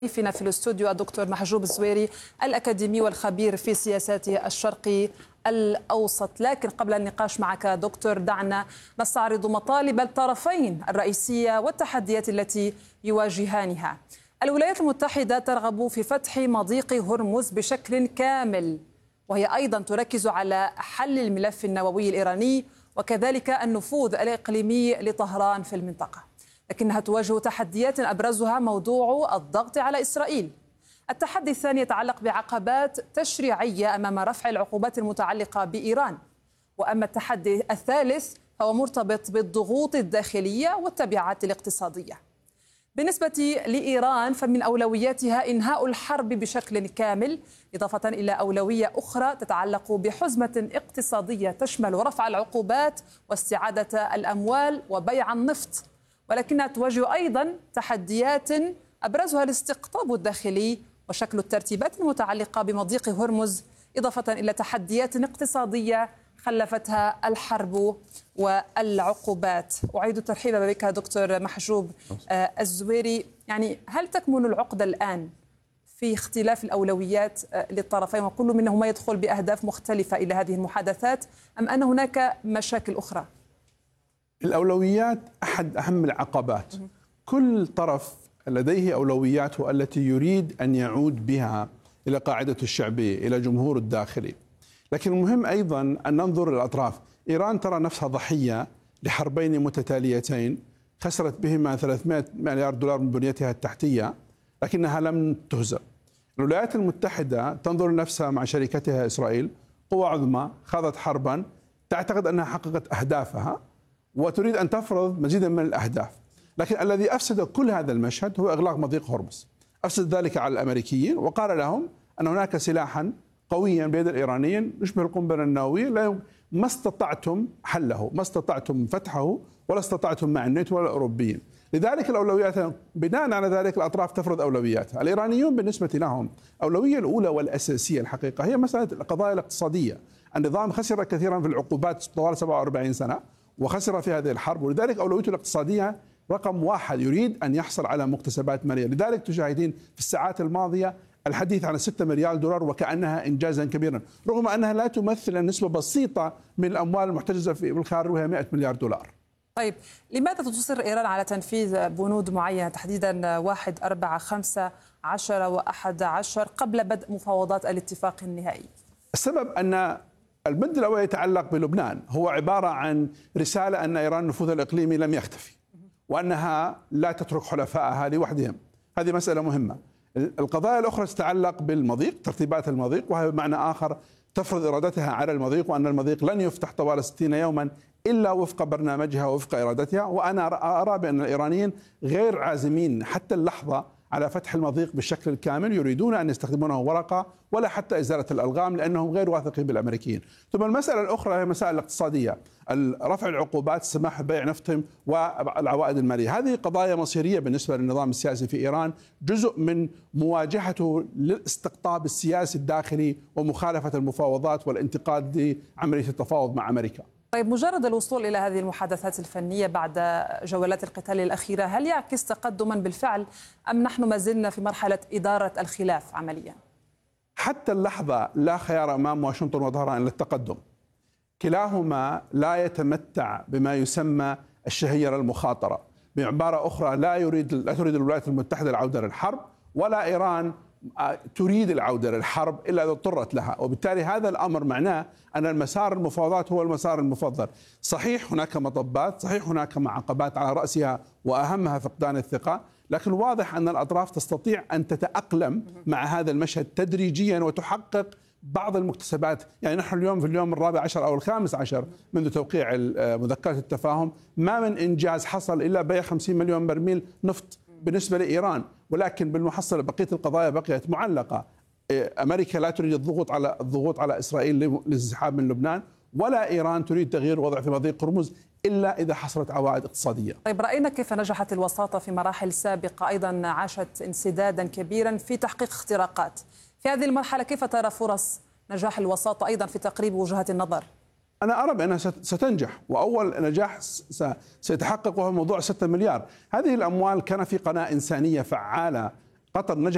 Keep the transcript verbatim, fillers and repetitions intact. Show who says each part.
Speaker 1: فينا في الاستوديو الدكتور محجوب الزويري الأكاديمي والخبير في سياسات الشرق الأوسط. لكن قبل النقاش معك دكتور دعنا نستعرض مطالب الطرفين الرئيسية والتحديات التي يواجهانها. الولايات المتحدة ترغب في فتح مضيق هرمز بشكل كامل، وهي أيضا تركز على حل الملف النووي الإيراني وكذلك النفوذ الإقليمي لطهران في المنطقة، لكنها تواجه تحديات أبرزها موضوع الضغط على إسرائيل. التحدي الثاني يتعلق بعقبات تشريعية أمام رفع العقوبات المتعلقة بإيران، وأما التحدي الثالث فهو مرتبط بالضغوط الداخلية والتبعات الاقتصادية. بالنسبة لإيران فمن أولوياتها إنهاء الحرب بشكل كامل، إضافة إلى أولوية أخرى تتعلق بحزمة اقتصادية تشمل رفع العقوبات واستعادة الأموال وبيع النفط، ولكنها تواجه أيضا تحديات أبرزها الاستقطاب الداخلي وشكل الترتيبات المتعلقة بمضيق هرمز، إضافة إلى تحديات اقتصادية خلفتها الحرب والعقوبات. أعيد الترحيب بك دكتور محجوب الزويري. يعني هل تكمن العقدة الآن في اختلاف الأولويات للطرفين وكل منهما يدخل بأهداف مختلفة إلى هذه المحادثات، أم أن هناك مشاكل أخرى؟
Speaker 2: الأولويات أحد أهم العقبات. كل طرف لديه أولوياته التي يريد أن يعود بها إلى قاعدة الشعبية، إلى جمهور الداخلي. لكن المهم أيضا أن ننظر للأطراف. إيران ترى نفسها ضحية لحربين متتاليتين خسرت بهما ثلاثمائة مليار دولار من بنيتها التحتية، لكنها لم تهزم. الولايات المتحدة تنظر لنفسها مع شريكتها إسرائيل قوة عظمى خاضت حربا، تعتقد أنها حققت أهدافها وتريد أن تفرض مزيدا من الأهداف. لكن الذي أفسد كل هذا المشهد هو إغلاق مضيق هرمز. أفسد ذلك على الأمريكيين وقال لهم أن هناك سلاحا قويا بيد الإيرانيين يشبه القنبلة النووية، لا ما استطعتم حله، ما استطعتم فتحه، ولا استطعتم مع الناتو ولا الأوروبيين. لذلك الأولويات بناء على ذلك الأطراف تفرض أولوياتها. الإيرانيون بالنسبة لهم الأولوية الأولى والأساسية الحقيقة هي مسألة القضايا الاقتصادية. النظام خسر كثيرا في العقوبات طوال سبعة وأربعين سنة وخسر في هذه الحرب، ولذلك أولويته الاقتصادية رقم واحد، يريد أن يحصل على مكتسبات مالية. لذلك تشاهدين في الساعات الماضية الحديث عن ستة مليار دولار وكأنها إنجازا كبيرا، رغم أنها لا تمثل نسبة بسيطة من الأموال المحتجزة في الخارج وهي مئة مليار دولار.
Speaker 1: طيب لماذا تصر إيران على تنفيذ بنود معينة تحديدا واحد أربعة خمسة عشر وأحد عشر قبل بدء مفاوضات الاتفاق النهائي؟
Speaker 2: السبب أن البند الأول يتعلق بلبنان، هو عبارة عن رسالة أن إيران نفوذها الإقليمي لم يختفي وأنها لا تترك حلفائها لوحدهم. هذه مسألة مهمة. القضايا الأخرى تتعلق بالمضيق، ترتيبات المضيق، وهي بمعنى آخر تفرض إرادتها على المضيق وأن المضيق لن يفتح طوال ستين يوما إلا وفق برنامجها ووفق إرادتها. وأنا أرى بأن الإيرانيين غير عازمين حتى اللحظة على فتح المضيق بالشكل الكامل، يريدون أن يستخدمونه ورقة ولا حتى إزالة الألغام لأنهم غير واثقين بالأمريكيين. ثم المسألة الأخرى هي مسائل الاقتصادية، رفع العقوبات، السماح ببيع نفطهم والعوائد المالية. هذه قضايا مصيرية بالنسبة للنظام السياسي في إيران، جزء من مواجهته للاستقطاب السياسي الداخلي ومخالفة المفاوضات والانتقاد لعملية التفاوض مع أمريكا.
Speaker 1: طيب مجرد الوصول إلى هذه المحادثات الفنية بعد جولات القتال الأخيرة هل يعكس تقدما بالفعل أم نحن ما زلنا في مرحلة إدارة الخلاف عمليا؟
Speaker 2: حتى اللحظة لا خيار أمام واشنطن وطهران للتقدم. كلاهما لا يتمتع بما يسمى الشهيرة المخاطرة. بعبارة أخرى لا يريد لا تريد الولايات المتحدة العودة للحرب، ولا إيران تريد العودة للحرب إلا إذا اضطرت لها. وبالتالي هذا الأمر معناه أن المسار المفاوضات هو المسار المفضل. صحيح هناك مطبات، صحيح هناك عقبات على رأسها وأهمها فقدان الثقة، لكن واضح أن الأطراف تستطيع أن تتأقلم مع هذا المشهد تدريجيا وتحقق بعض المكتسبات. يعني نحن اليوم في اليوم الرابع عشر أو الخامس عشر منذ توقيع مذكرة التفاهم ما من إنجاز حصل إلا بيع خمسين مليون برميل نفط بالنسبة لإيران، ولكن بالمحصلة بقية القضايا بقيت معلقة. أمريكا لا تريد الضغوط على الضغوط على إسرائيل للانسحاب من لبنان، ولا إيران تريد تغيير وضع في مضيق هرمز إلا إذا حصلت عوائد اقتصادية.
Speaker 1: طيب رأينا كيف نجحت الوساطة في مراحل سابقة، أيضا عاشت انسدادا كبيرا في تحقيق اختراقات. في هذه المرحلة كيف ترى فرص نجاح الوساطة أيضا في تقريب وجهات النظر؟
Speaker 2: أنا أرى بأنها ستنجح، وأول نجاح سيتحقق وهو موضوع ستة مليار. هذه الأموال كان في قناة إنسانية فعالة. قطر نجح